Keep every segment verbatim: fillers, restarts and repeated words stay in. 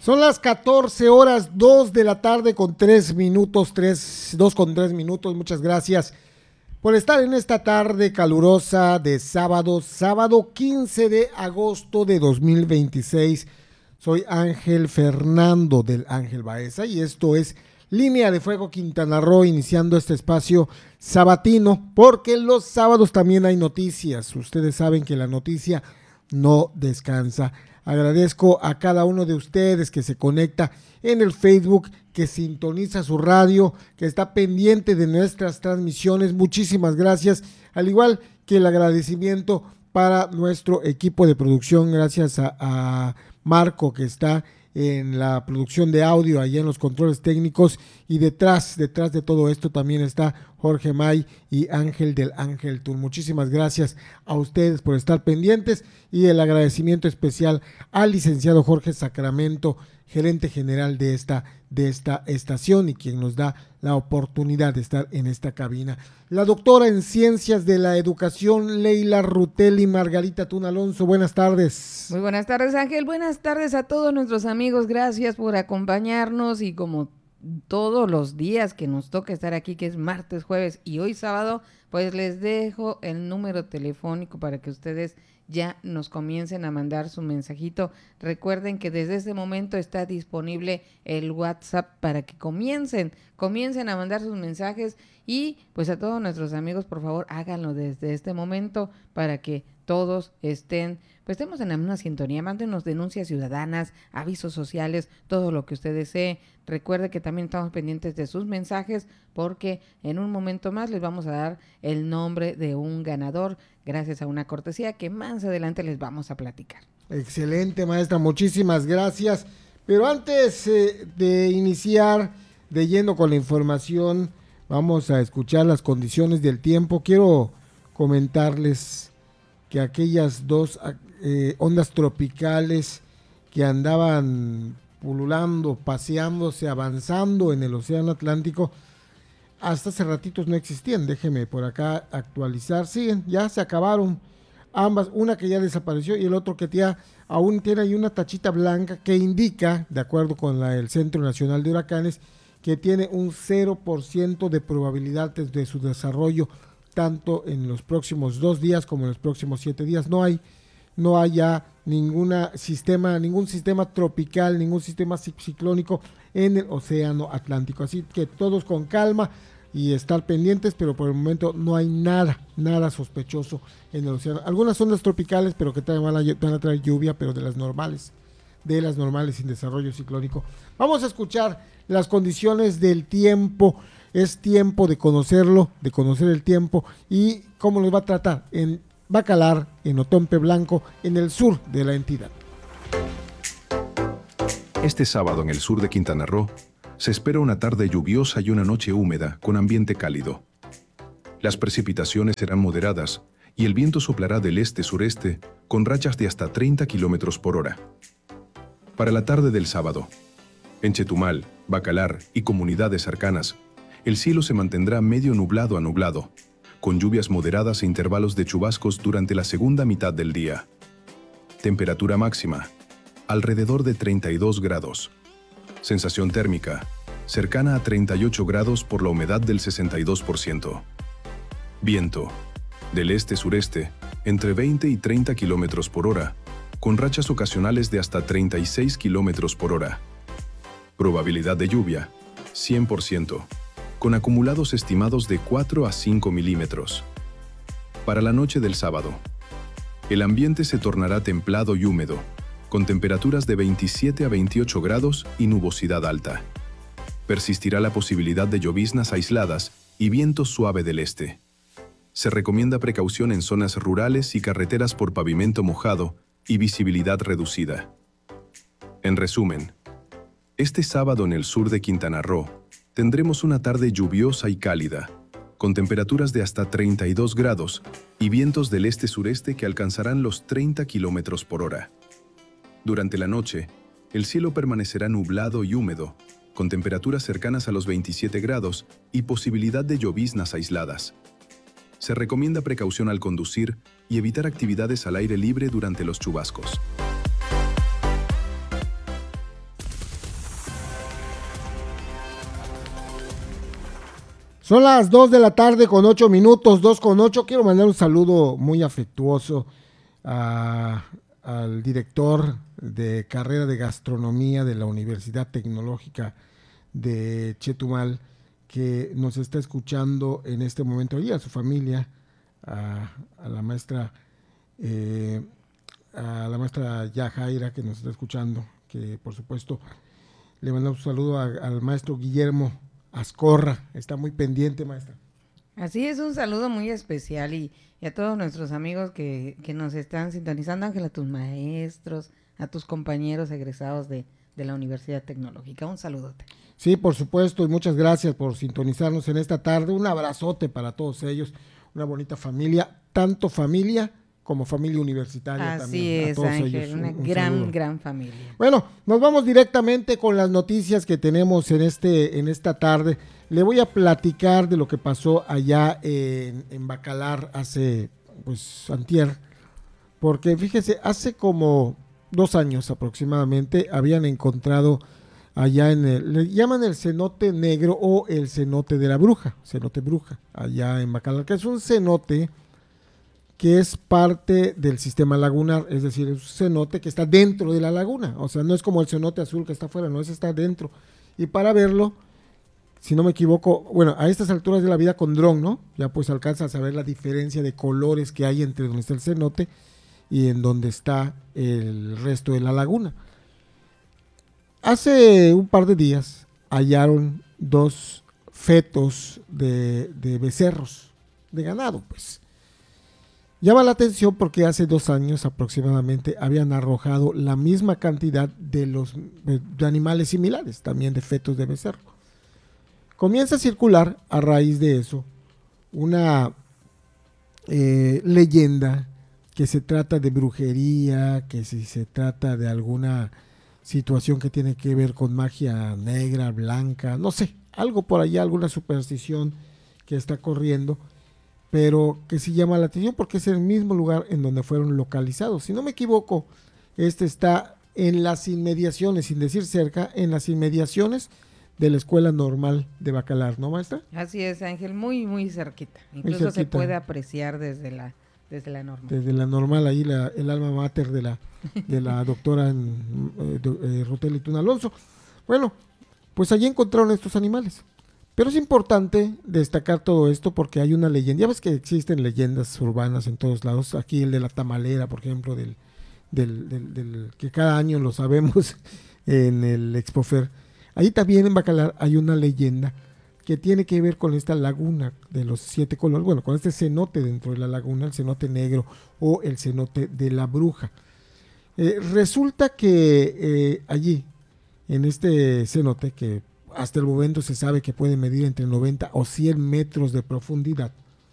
Son las catorce horas, dos de la tarde con tres minutos, tres, dos con tres minutos. Muchas gracias por estar en esta tarde calurosa de sábado, sábado quince de agosto de dos mil veintiséis. Soy Ángel Fernando del Ángel Baeza y esto es Línea de Fuego Quintana Roo, iniciando este espacio sabatino, porque los sábados también hay noticias. Ustedes saben que la noticia no descansa. Agradezco a cada uno de ustedes que se conecta en el Facebook, que sintoniza su radio, que está pendiente de nuestras transmisiones. Muchísimas gracias, al igual que el agradecimiento para nuestro equipo de producción, gracias a, a Marco, que está en la producción de audio, allá en los controles técnicos, y detrás, detrás de todo esto también está Jorge May y Ángel del Ángel Tour. Muchísimas gracias a ustedes por estar pendientes, y el agradecimiento especial al licenciado Jorge Sacramento, gerente general de esta, de esta estación y quien nos da la oportunidad de estar en esta cabina. La doctora en Ciencias de la Educación, Leila Rutelli. Margarita Tun Alonso, buenas tardes. Muy buenas tardes, Ángel. Buenas tardes a todos nuestros amigos. Gracias por acompañarnos, y como todos los días que nos toca estar aquí, que es martes, jueves y hoy sábado, pues les dejo el número telefónico para que ustedes ya nos comiencen a mandar su mensajito. Recuerden que desde este momento está disponible el WhatsApp para que comiencen, comiencen a mandar sus mensajes, y pues a todos nuestros amigos, por favor, háganlo desde este momento para que todos estén, pues estemos en la misma sintonía. Mándenos denuncias ciudadanas, avisos sociales, todo lo que usted desee. Recuerde que también estamos pendientes de sus mensajes, porque en un momento más les vamos a dar el nombre de un ganador, gracias a una cortesía que más adelante les vamos a platicar. Excelente, maestra, muchísimas gracias. Pero antes eh, de iniciar de lleno con la información, vamos a escuchar las condiciones del tiempo. Quiero comentarles que aquellas dos eh, ondas tropicales que andaban pululando, paseándose, avanzando en el océano Atlántico, hasta hace ratitos no existían. Déjeme por acá actualizar. Siguen, ya se acabaron ambas, una que ya desapareció y el otro que ya aún tiene ahí una tachita blanca que indica, de acuerdo con la, el Centro Nacional de Huracanes, que tiene un cero por ciento de probabilidad de su desarrollo, tanto en los próximos dos días como en los próximos siete días. No hay, no hay ya ninguna sistema, ningún sistema tropical, ningún sistema ciclónico en el océano Atlántico. Así que todos con calma y estar pendientes, pero por el momento no hay nada, nada sospechoso en el océano. Algunas ondas tropicales, pero que traen, van a traer lluvia, pero de las normales, de las normales sin desarrollo ciclónico. Vamos a escuchar las condiciones del tiempo. Es tiempo de conocerlo, de conocer el tiempo y cómo nos va a tratar en Bacalar, en Otompe Blanco, en el sur de la entidad. Este sábado en el sur de Quintana Roo se espera una tarde lluviosa y una noche húmeda con ambiente cálido. Las precipitaciones serán moderadas y el viento soplará del este-sureste con rachas de hasta treinta kilómetros por hora. Para la tarde del sábado, en Chetumal, Bacalar y comunidades cercanas, el cielo se mantendrá medio nublado a nublado, con lluvias moderadas e intervalos de chubascos durante la segunda mitad del día. Temperatura máxima, alrededor de treinta y dos grados. Sensación térmica, cercana a treinta y ocho grados por la humedad del sesenta y dos por ciento. Viento, del este-sureste, entre veinte y treinta kilómetros por hora, con rachas ocasionales de hasta treinta y seis kilómetros por hora. Probabilidad de lluvia, cien por ciento. Con acumulados estimados de cuatro a cinco milímetros. Para la noche del sábado, el ambiente se tornará templado y húmedo, con temperaturas de veintisiete a veintiocho grados y nubosidad alta. Persistirá la posibilidad de lloviznas aisladas y viento suave del este. Se recomienda precaución en zonas rurales y carreteras por pavimento mojado y visibilidad reducida. En resumen, este sábado en el sur de Quintana Roo, tendremos una tarde lluviosa y cálida, con temperaturas de hasta treinta y dos grados y vientos del este-sureste que alcanzarán los treinta kilómetros por hora. Durante la noche, el cielo permanecerá nublado y húmedo, con temperaturas cercanas a los veintisiete grados y posibilidad de lloviznas aisladas. Se recomienda precaución al conducir y evitar actividades al aire libre durante los chubascos. Son las dos de la tarde con ocho minutos, dos con ocho. Quiero mandar un saludo muy afectuoso a, al director de carrera de gastronomía de la Universidad Tecnológica de Chetumal, que nos está escuchando en este momento, y a su familia, a, a la maestra eh, a la maestra Yajaira, que nos está escuchando, que por supuesto le mandamos un saludo a, al maestro Guillermo Ascorra, está muy pendiente, maestra. Así es, un saludo muy especial y, y a todos nuestros amigos que, que nos están sintonizando, Ángel, a tus maestros, a tus compañeros egresados de, de la Universidad Tecnológica, un saludote. Sí, por supuesto, y muchas gracias por sintonizarnos en esta tarde, un abrazote para todos ellos, una bonita familia, tanto familia como familia universitaria. Así también. es, a todos Ángel, ellos, una un, un gran, saludo. gran familia. Bueno, nos vamos directamente con las noticias que tenemos en este en esta tarde. Le voy a platicar de lo que pasó allá en, en Bacalar hace, pues, antier, porque fíjese, hace como dos años aproximadamente habían encontrado allá en el, le llaman el cenote negro o el cenote de la bruja, cenote bruja, allá en Bacalar, que es un cenote que es parte del sistema lagunar, es decir, es un cenote que está dentro de la laguna, o sea, no es como el cenote azul que está afuera, no, ese está dentro. Y para verlo, si no me equivoco, bueno, a estas alturas de la vida con dron, ¿no? Ya pues alcanzas a ver la diferencia de colores que hay entre donde está el cenote y en donde está el resto de la laguna. Hace un par de días hallaron dos fetos de, de becerros, de ganado, pues. Llama la atención porque hace dos años aproximadamente habían arrojado la misma cantidad de los de animales similares, también de fetos de becerro. Comienza a circular a raíz de eso una eh, leyenda que se trata de brujería, que si se trata de alguna situación que tiene que ver con magia negra, blanca, no sé, algo por allá, alguna superstición que está corriendo, pero que sí llama la atención porque es el mismo lugar en donde fueron localizados. Si no me equivoco, este está en las inmediaciones, sin decir cerca, en las inmediaciones de la Escuela Normal de Bacalar, ¿no, maestra? Así es, Ángel, muy, muy cerquita. Incluso muy cerquita. Se puede apreciar desde la, desde la normal. Desde la normal, ahí la, el alma mater de la, de la doctora en, eh, eh, Rutel y Tun Alonso. Bueno, pues allí encontraron estos animales. Pero es importante destacar todo esto porque hay una leyenda. Ya ves que existen leyendas urbanas en todos lados. Aquí el de la tamalera, por ejemplo, del, del, del, del que cada año lo sabemos en el Expofer. Ahí también en Bacalar hay una leyenda que tiene que ver con esta laguna de los siete colores. Bueno, con este cenote dentro de la laguna, el cenote negro o el cenote de la bruja. Eh, resulta que eh, allí, en este cenote, que hasta el momento se sabe que puede medir entre noventa o cien metros de profundidad.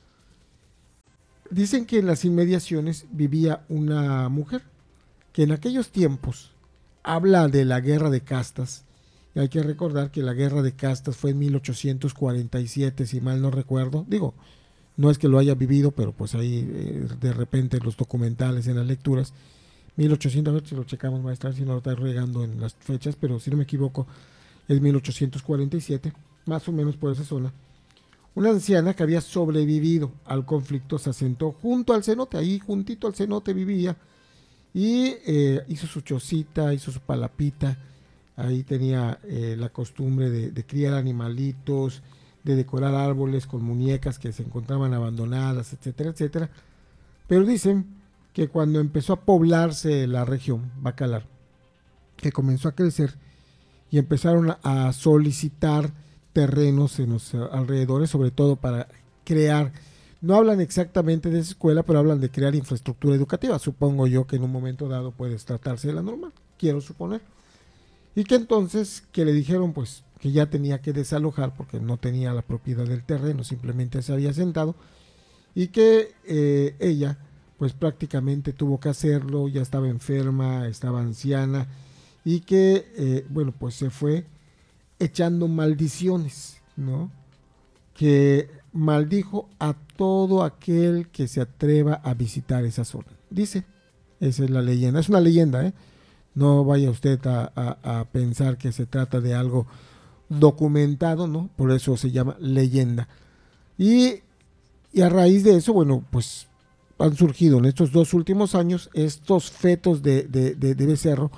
Dicen que en las inmediaciones vivía una mujer que en aquellos tiempos habla de la guerra de castas. Y hay que recordar que la guerra de castas fue en mil ochocientos cuarenta y siete, si mal no recuerdo. Digo, no es que lo haya vivido, pero pues ahí eh, de repente en los documentales, en las lecturas, mil ochocientos, a ver si lo checamos, maestra, si no lo está regando en las fechas, pero si no me equivoco, es mil ochocientos cuarenta y siete, más o menos por esa zona. Una anciana que había sobrevivido al conflicto se asentó junto al cenote, ahí juntito al cenote vivía, y eh, hizo su chocita, hizo su palapita, ahí tenía eh, la costumbre de, de criar animalitos, de decorar árboles con muñecas que se encontraban abandonadas, etcétera, etcétera. Pero dicen que cuando empezó a poblarse la región, Bacalar, que comenzó a crecer, y empezaron a solicitar terrenos en los alrededores, sobre todo para crear, no hablan exactamente de esa escuela, pero hablan de crear infraestructura educativa. Supongo yo que en un momento dado puede tratarse de la normal, quiero suponer. Y que entonces que le dijeron pues que ya tenía que desalojar porque no tenía la propiedad del terreno, simplemente se había sentado, y que eh, ella pues prácticamente tuvo que hacerlo, ya estaba enferma, estaba anciana, y que, eh, bueno, pues se fue echando maldiciones, ¿no? Que maldijo a todo aquel que se atreva a visitar esa zona. Dice, esa es la leyenda, es una leyenda, ¿eh? No vaya usted a, a, a pensar que se trata de algo documentado, ¿no? Por eso se llama leyenda. Y, y a raíz de eso, bueno, pues han surgido en estos dos últimos años estos fetos de, de, de, de becerro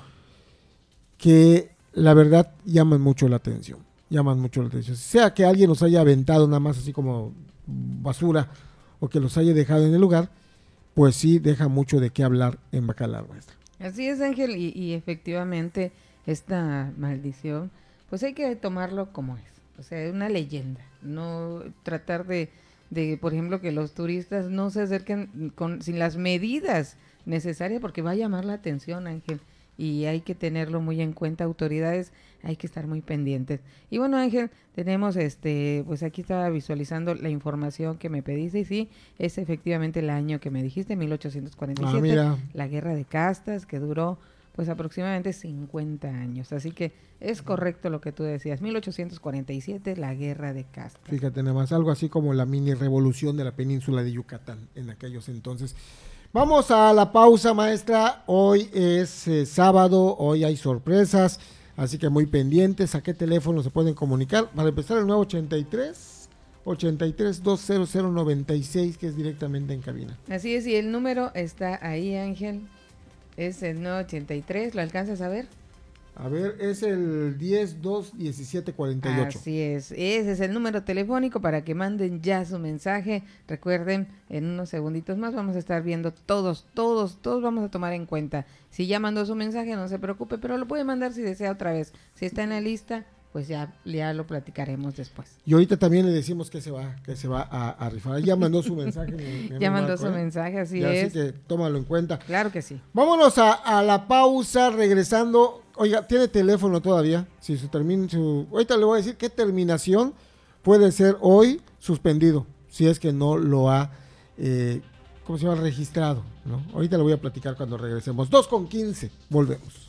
que la verdad llaman mucho la atención, llaman mucho la atención. Sea que alguien los haya aventado nada más así como basura o que los haya dejado en el lugar, pues sí deja mucho de qué hablar en Bacalar, maestra. Así es, Ángel, y, y efectivamente esta maldición, pues hay que tomarlo como es, o sea, es una leyenda, no tratar de, de, por ejemplo, que los turistas no se acerquen con, sin las medidas necesarias, porque va a llamar la atención, Ángel, y hay que tenerlo muy en cuenta, autoridades, hay que estar muy pendientes. Y bueno, Ángel, tenemos este, pues aquí estaba visualizando la información que me pediste, y sí, es efectivamente el año que me dijiste, mil ochocientos cuarenta y siete, Ah, la guerra de castas, que duró pues aproximadamente cincuenta años, así que es correcto lo que tú decías, mil ochocientos cuarenta y siete, la guerra de castas. Fíjate nada más, algo así como la mini revolución de la península de Yucatán en aquellos entonces. Vamos a la pausa, maestra. Hoy es eh, sábado, hoy hay sorpresas, así que muy pendientes. ¿A qué teléfono se pueden comunicar? Para empezar, el nueve ochenta y tres, ochenta y tres, doscientos noventa y seis, que es directamente en cabina. Así es, y el número está ahí, Ángel, es el nueve ochenta y tres, ¿lo alcanzas a ver? A ver, es el diez, dos, diecisiete, cuarenta y ocho. Así es, ese es el número telefónico para que manden ya su mensaje. Recuerden, en unos segunditos más vamos a estar viendo todos, todos, todos vamos a tomar en cuenta. Si ya mandó su mensaje, no se preocupe, pero lo puede mandar si desea otra vez. Si está en la lista, pues ya, ya lo platicaremos después. Y ahorita también le decimos que se va, que se va a, a rifar. Ya mandó su mensaje. Mi, mi ya mandó Marco, su ¿eh? mensaje, así ya, es. Así que tómalo en cuenta. Claro que sí. Vámonos a, a la pausa, regresando. Oiga, ¿tiene teléfono todavía? Si su termina, su, ahorita le voy a decir qué terminación puede ser hoy suspendido, si es que no lo ha, eh, ¿cómo se llama? Registrado, ¿no? Ahorita le voy a platicar cuando regresemos. dos con quince, volvemos.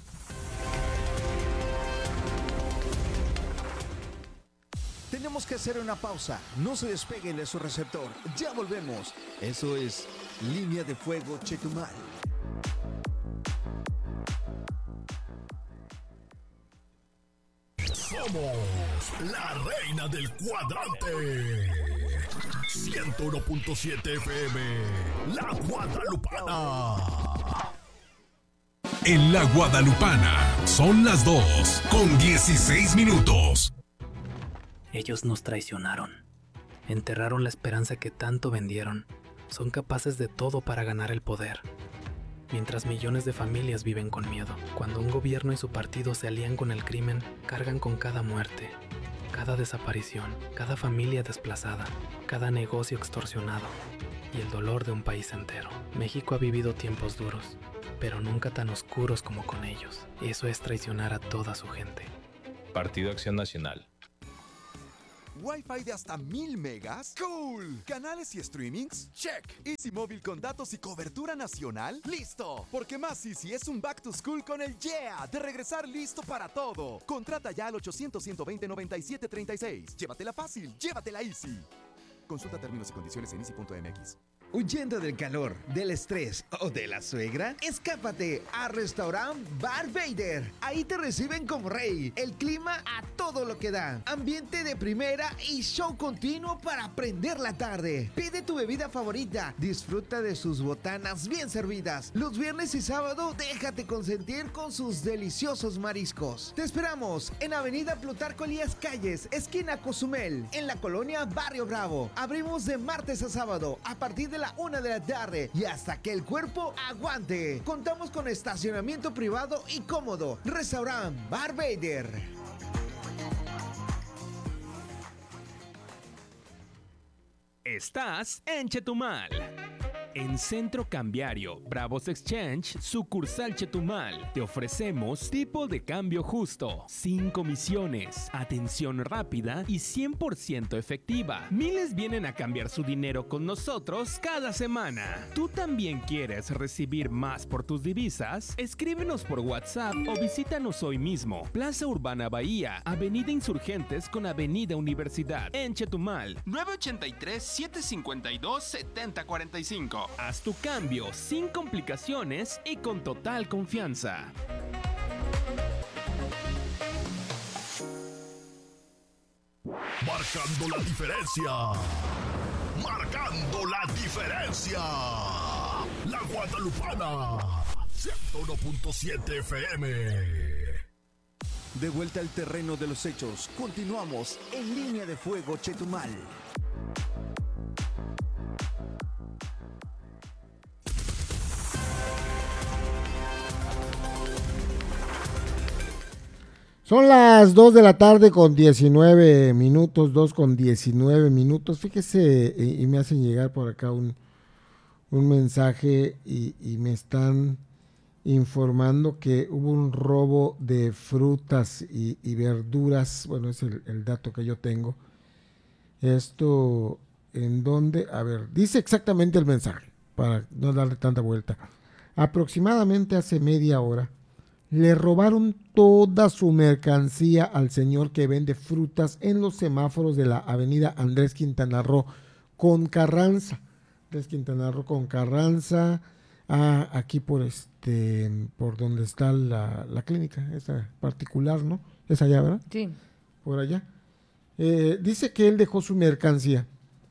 Tenemos que hacer una pausa. No se despeguen de su receptor. Ya volvemos. Eso es Línea de Fuego Chetumal. Somos la reina del cuadrante. ciento uno punto siete F M. La Guadalupana. En la Guadalupana son las dos con dieciséis minutos. Ellos nos traicionaron. Enterraron la esperanza que tanto vendieron. Son capaces de todo para ganar el poder. Mientras millones de familias viven con miedo. Cuando un gobierno y su partido se alían con el crimen, cargan con cada muerte, cada desaparición, cada familia desplazada, cada negocio extorsionado y el dolor de un país entero. México ha vivido tiempos duros, pero nunca tan oscuros como con ellos. Eso es traicionar a toda su gente. Partido Acción Nacional. Wi-Fi de hasta mil megas. ¡Cool! ¿Canales y streamings? ¡Check! Easy Móvil con datos y cobertura nacional. ¡Listo! Porque más Easy es un back to school con el yeah de regresar listo para todo. Contrata ya al ochocientos, ciento veinte, noventa y siete, treinta y seis. Llévatela fácil, llévatela Easy. Consulta términos y condiciones en easy punto m x. ¿Huyendo del calor, del estrés o de la suegra? Escápate a Restaurant Bar Vader. Ahí te reciben como rey. El clima a todo lo que da. Ambiente de primera y show continuo para prender la tarde. Pide tu bebida favorita. Disfruta de sus botanas bien servidas. Los viernes y sábado déjate consentir con sus deliciosos mariscos. Te esperamos en Avenida Plutarco Elías Calles, esquina Cozumel, en la colonia Barrio Bravo. Abrimos de martes a sábado a partir de la una de la tarde y hasta que el cuerpo aguante. Contamos con estacionamiento privado y cómodo. Restaurant Bar Vader. Estás en Chetumal. En Centro Cambiario Bravos Exchange, sucursal Chetumal, te ofrecemos tipo de cambio justo, sin comisiones, atención rápida y cien por ciento efectiva. Miles vienen a cambiar su dinero con nosotros cada semana. ¿Tú también quieres recibir más por tus divisas? Escríbenos por WhatsApp o visítanos hoy mismo. Plaza Urbana Bahía, Avenida Insurgentes con Avenida Universidad, en Chetumal, nueve ochenta y tres, siete cincuenta y dos, setenta cuarenta y cinco. Haz tu cambio sin complicaciones y con total confianza. Marcando la diferencia. marcando la diferencia. La Guadalupana, ciento uno punto siete F M. De vuelta al terreno de los hechos, continuamos en Línea de Fuego Chetumal. Son las dos de la tarde con diecinueve minutos, dos con diecinueve minutos. Fíjese, y, y me hacen llegar por acá un, un mensaje y, y me están informando que hubo un robo de frutas y, y verduras. Bueno, es el, el dato que yo tengo. Esto, ¿en dónde? A ver, dice exactamente el mensaje, para no darle tanta vuelta. Aproximadamente hace media hora, le robaron toda su mercancía al señor que vende frutas en los semáforos de la avenida Andrés Quintana Roo con Carranza. Andrés Quintana Roo con Carranza, ah, aquí por este, por donde está la, la clínica, esa particular, ¿no? Es allá, ¿verdad? Sí. Por allá. Eh, dice que él dejó su mercancía,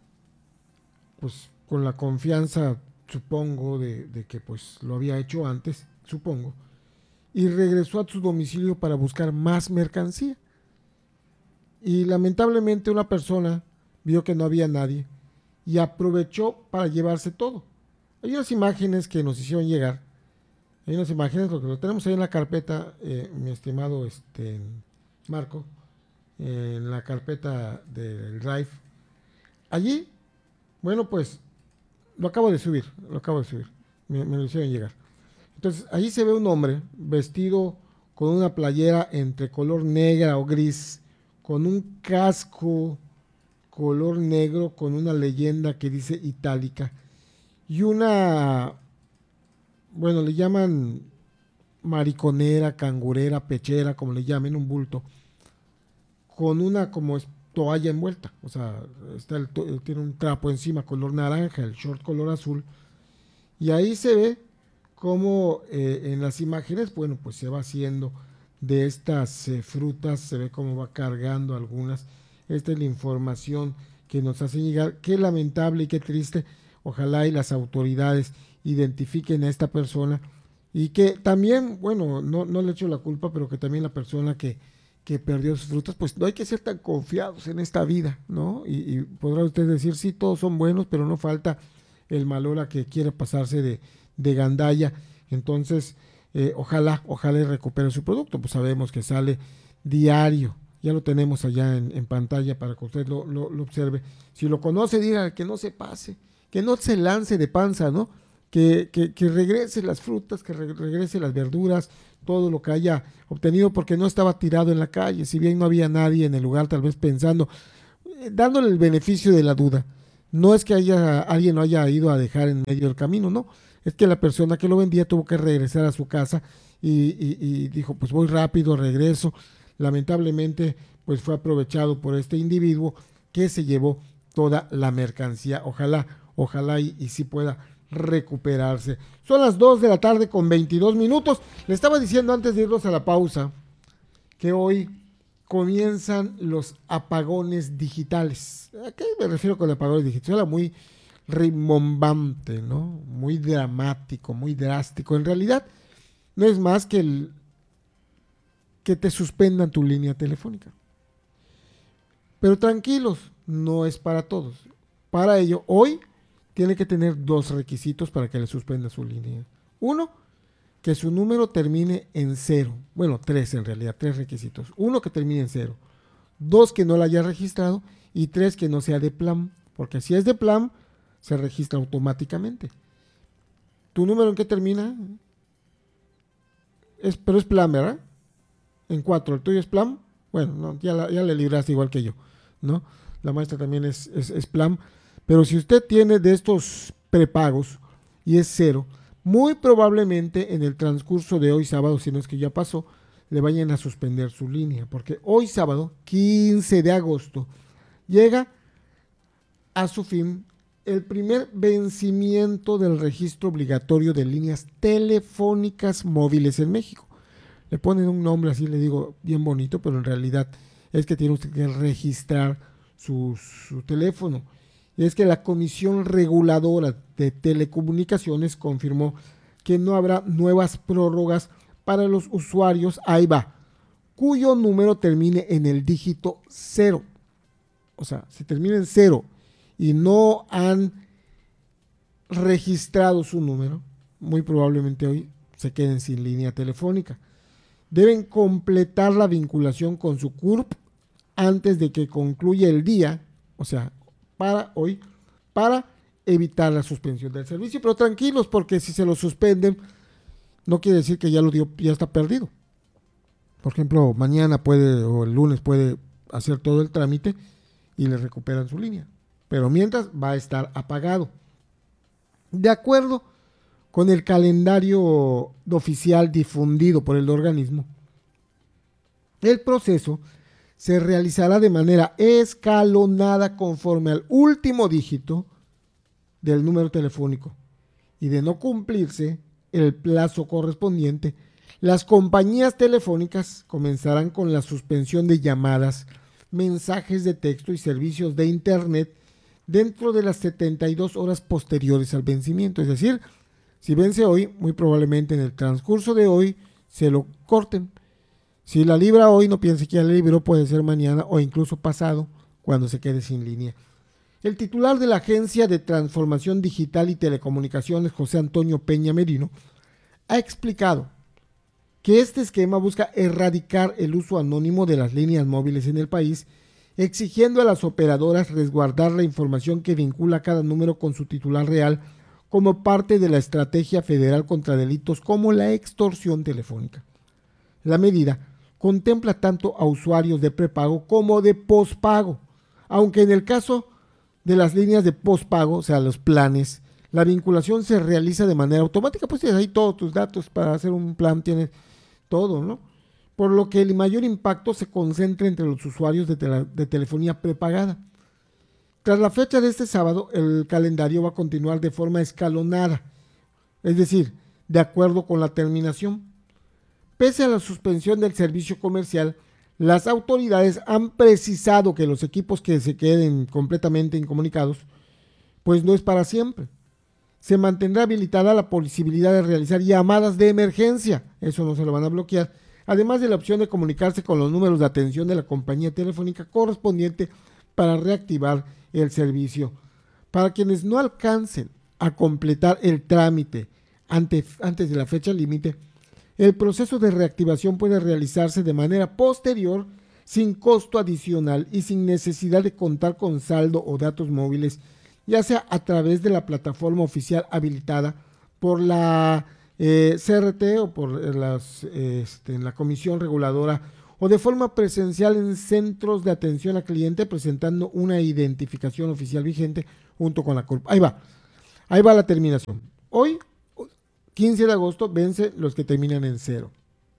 pues con la confianza, supongo, de, de que pues lo había hecho antes, supongo. Y regresó a su domicilio para buscar más mercancía. Y lamentablemente una persona vio que no había nadie y aprovechó para llevarse todo. Hay unas imágenes que nos hicieron llegar. Hay unas imágenes, lo que lo tenemos ahí en la carpeta, eh, mi estimado este, Marco, eh, en la carpeta del Drive. Allí, bueno, pues lo acabo de subir, lo acabo de subir. Me, me lo hicieron llegar. Entonces, ahí se ve un hombre vestido con una playera entre color negra o gris, con un casco color negro con una leyenda que dice itálica y una, bueno, le llaman mariconera, cangurera, pechera, como le llamen, un bulto, con una como toalla envuelta, o sea, está el, tiene un trapo encima color naranja, el short color azul, y ahí se ve como eh, en las imágenes, bueno, pues se va haciendo de estas eh, frutas, se ve cómo va cargando algunas. Esta es la información que nos hace llegar. Qué lamentable y qué triste. Ojalá y las autoridades identifiquen a esta persona y que también, bueno, no, no le echo la culpa, pero que también la persona que, que perdió sus frutas, pues no hay que ser tan confiados en esta vida, ¿no? Y, y podrá usted decir, sí, todos son buenos, pero no falta el malola que quiere pasarse de de gandalla. Entonces eh, ojalá, ojalá recupere su producto, pues sabemos que sale diario, ya lo tenemos allá en, en pantalla para que usted lo, lo, lo observe. Si lo conoce, diga que no se pase, que no se lance de panza, ¿no? Que, que, que regrese las frutas, que re, regrese las verduras, todo lo que haya obtenido, porque no estaba tirado en la calle, si bien no había nadie en el lugar, tal vez pensando, eh, dándole el beneficio de la duda. No es que haya alguien lo haya ido a dejar en medio del camino, no, es que la persona que lo vendía tuvo que regresar a su casa y, y, y dijo, pues voy rápido, regreso. Lamentablemente, pues fue aprovechado por este individuo que se llevó toda la mercancía. Ojalá, ojalá y, y sí pueda recuperarse. Son las dos de la tarde con veintidós minutos. Le estaba diciendo antes de irnos a la pausa que hoy comienzan los apagones digitales. ¿A qué me refiero con apagones digitales? Era muy rimbombante, ¿no? Muy dramático, muy drástico. En realidad, no es más que el que te suspendan tu línea telefónica. Pero tranquilos, no es para todos. Para ello, hoy tiene que tener dos requisitos para que le suspenda su línea. Uno, que su número termine en cero. Bueno, tres en realidad, tres requisitos. Uno, que termine en cero. Dos, que no la haya registrado. Y tres, que no sea de plan. Porque si es de plan, se registra automáticamente. ¿Tu número en qué termina? Es, pero es plan, ¿verdad? En cuatro. ¿El tuyo es plan? Bueno, no, ya, la, ya le libraste igual que yo, ¿no? La maestra también es, es, es plan. Pero si usted tiene de estos prepagos y es cero, muy probablemente en el transcurso de hoy sábado, si no es que ya pasó, le vayan a suspender su línea. Porque hoy sábado, quince de agosto, llega a su fin el primer vencimiento del registro obligatorio de líneas telefónicas móviles en México. Le ponen un nombre así, le digo, bien bonito, pero en realidad es que tiene usted que registrar su, su teléfono. es que la Comisión Reguladora de Telecomunicaciones confirmó que no habrá nuevas prórrogas para los usuarios, ahí va, cuyo número termine en el dígito cero. O sea, si termina en cero y no han registrado su número, muy probablemente hoy se queden sin línea telefónica. Deben completar la vinculación con su C U R P antes de que concluya el día, o sea, para hoy, para evitar la suspensión del servicio. Pero tranquilos, porque si se lo suspenden, no quiere decir que ya lo dio, ya está perdido. Por ejemplo, mañana puede, o el lunes puede hacer todo el trámite y le recuperan su línea. Pero mientras va a estar apagado. De acuerdo con el calendario oficial difundido por el organismo, el proceso se realizará de manera escalonada conforme al último dígito del número telefónico, y de no cumplirse el plazo correspondiente, las compañías telefónicas comenzarán con la suspensión de llamadas, mensajes de texto y servicios de internet dentro de las setenta y dos horas posteriores al vencimiento. Es decir, si vence hoy, muy probablemente en el transcurso de hoy se lo corten. Si la libra hoy, no piense que ya la libró, puede ser mañana o incluso pasado, cuando se quede sin línea. El titular de la Agencia de Transformación Digital y Telecomunicaciones, José Antonio Peña Merino, ha explicado que este esquema busca erradicar el uso anónimo de las líneas móviles en el país, exigiendo a las operadoras resguardar la información que vincula cada número con su titular real, como parte de la estrategia federal contra delitos como la extorsión telefónica. La medida contempla tanto a usuarios de prepago como de pospago, aunque en el caso de las líneas de pospago, o sea, los planes, la vinculación se realiza de manera automática, pues tienes ahí todos tus datos para hacer un plan, tienes todo, ¿no? Por lo que el mayor impacto se concentra entre los usuarios de, tele, de telefonía prepagada. Tras la fecha de este sábado, el calendario va a continuar de forma escalonada, es decir, de acuerdo con la terminación. Pese a la suspensión del servicio comercial, las autoridades han precisado que los equipos que se queden completamente incomunicados, pues no es para siempre. Se mantendrá habilitada la posibilidad de realizar llamadas de emergencia, eso no se lo van a bloquear, además de la opción de comunicarse con los números de atención de la compañía telefónica correspondiente para reactivar el servicio. Para quienes no alcancen a completar el trámite antes, antes de la fecha límite, el proceso de reactivación puede realizarse de manera posterior, sin costo adicional y sin necesidad de contar con saldo o datos móviles, ya sea a través de la plataforma oficial habilitada por la eh, C R T o por las, este, la Comisión Reguladora, o de forma presencial en centros de atención al cliente presentando una identificación oficial vigente junto con la C U R P. Ahí va, ahí va la terminación. Hoy, quince de agosto, vence los que terminan en cero.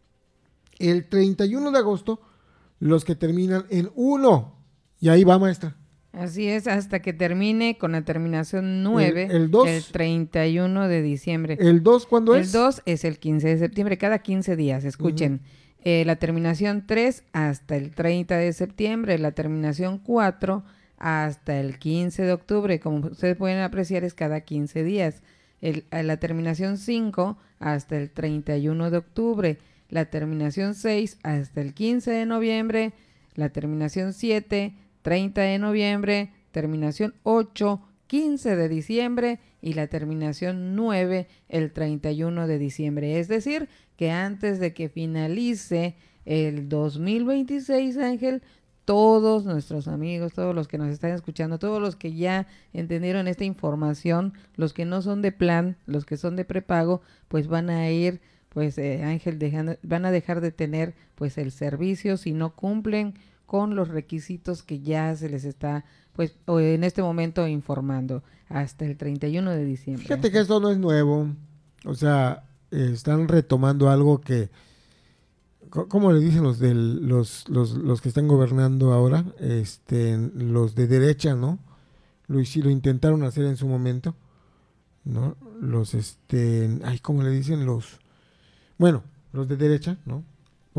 El treinta y uno de agosto, los que terminan en uno. Y ahí va, maestra. Así es, hasta que termine con la terminación nueve, el, el, dos, el treinta y uno de diciembre. ¿El dos cuándo es? El dos es el quince de septiembre, cada quince días, escuchen. Uh-huh. eh, la terminación tres hasta el treinta de septiembre, la terminación cuatro hasta el quince de octubre, como ustedes pueden apreciar es cada quince días. El, la terminación cinco hasta el treinta y uno de octubre, la terminación seis hasta el quince de noviembre, la terminación siete, treinta de noviembre, terminación ocho, quince de diciembre y la terminación nueve, el treinta y uno de diciembre. Es decir, que antes de que finalice el dos mil veintiséis, Ángel, todos nuestros amigos, todos los que nos están escuchando, todos los que ya entendieron esta información, los que no son de plan, los que son de prepago, pues van a ir, pues eh, Ángel, dejando, van a dejar de tener pues el servicio si no cumplen con los requisitos que ya se les está pues en este momento informando hasta el treinta y uno de diciembre. Fíjate que esto no es nuevo, o sea, eh, están retomando algo que, ¿cómo le dicen los del, los, los, los que están gobernando ahora? Este, los de derecha, ¿no? Lo, lo intentaron hacer en su momento, ¿no? Los, este, ay, ¿cómo le dicen? Los, bueno, los de derecha, ¿no?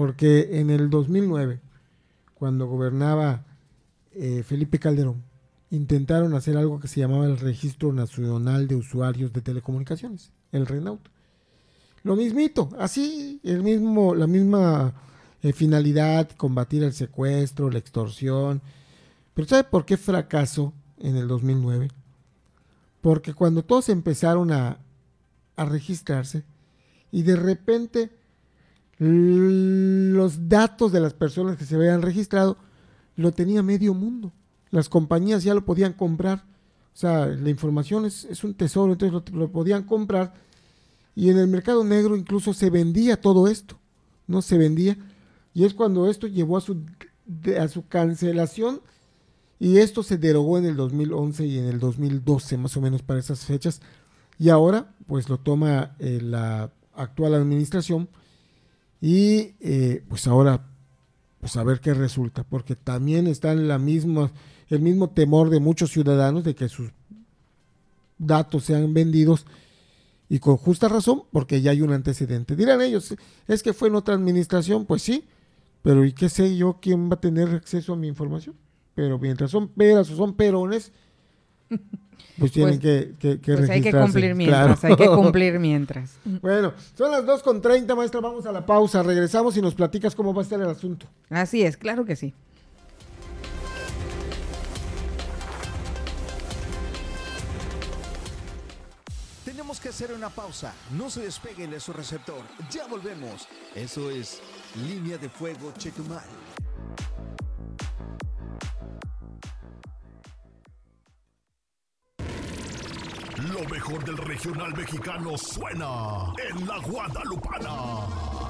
Porque en el dos mil nueve, cuando gobernaba eh, Felipe Calderón, intentaron hacer algo que se llamaba el Registro Nacional de Usuarios de Telecomunicaciones, el RENAUT. Lo mismito, así, el mismo, la misma eh, finalidad, combatir el secuestro, la extorsión. Pero ¿sabe por qué fracasó en el dos mil nueve? Porque cuando todos empezaron a, a registrarse y de repente l- los datos de las personas que se habían registrado lo tenía medio mundo. Las compañías ya lo podían comprar. O sea, la información es, es un tesoro, entonces lo, lo podían comprar. Y en el mercado negro incluso se vendía todo esto. No se vendía. Y es cuando esto llevó a su, de, a su cancelación. Y esto se derogó en el dos mil once y en el dos mil doce, más o menos para esas fechas. Y ahora, pues lo toma eh, la actual administración. Y eh, pues ahora, pues a ver qué resulta. Porque también está en la misma, el mismo temor de muchos ciudadanos de que sus datos sean vendidos. Y con justa razón, porque ya hay un antecedente. Dirán ellos, es que fue en otra administración, pues sí, pero ¿y qué sé yo quién va a tener acceso a mi información? Pero mientras son peras o son perones, pues tienen pues, que, que, que pues registrarse. hay que cumplir mientras, claro. hay que cumplir mientras. Bueno, son las dos con treinta, maestra, vamos a la pausa, regresamos y nos platicas cómo va a estar el asunto. Así es, claro que sí. Tenemos que hacer una pausa. No se despeguen de su receptor. Ya volvemos. Eso es Línea de Fuego Chetumal. Lo mejor del regional mexicano suena en la Guadalupana.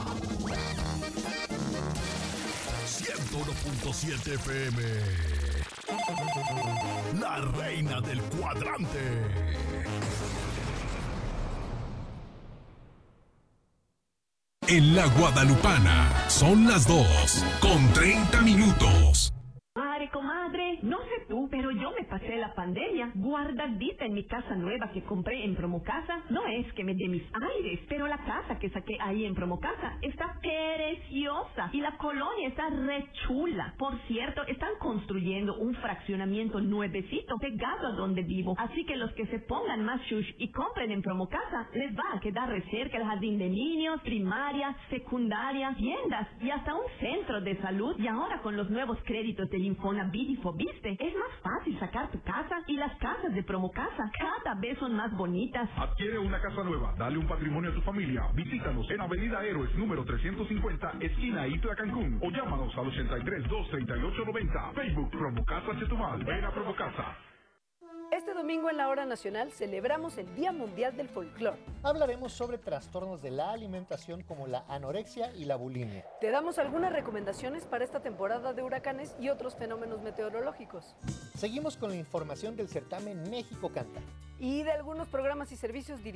ciento uno punto siete F M. La reina del cuadrante. En la Guadalupana son las dos con treinta minutos. Madre, comadre, no sé tú, pero yo me pasé la pandemia guardadita en mi casa nueva que compré en Promocasa. No es que me dé mis aires, pero la casa que saqué ahí en Promocasa está preciosa y la colonia está re chula. Por cierto, están construyendo un fraccionamiento nuevecito pegado a donde vivo. Así que los que se pongan más shush y compren en Promocasa, les va a quedar re cerca el jardín de niños, primaria, secundaria, tiendas y hasta un centro de salud. Y ahora con los nuevos créditos de Infonavit y Fobiste, es más fácil sacar tu casa y las casas de Promocasa cada vez son más bonitas. Adquiere una casa nueva, dale un patrimonio a tu familia. Visítanos en Avenida Héroes número trescientos cincuenta, esquina Itla Cancún, o llámanos al ochenta y tres, dos treinta y ocho noventa. Facebook Promocasa Chetumal. Ven a Promocasa. Este domingo en la Hora Nacional celebramos el Día Mundial del Folclor. Hablaremos sobre trastornos de la alimentación como la anorexia y la bulimia. Te damos algunas recomendaciones para esta temporada de huracanes y otros fenómenos meteorológicos. Seguimos con la información del certamen México Canta. Y de algunos programas y servicios dirigidos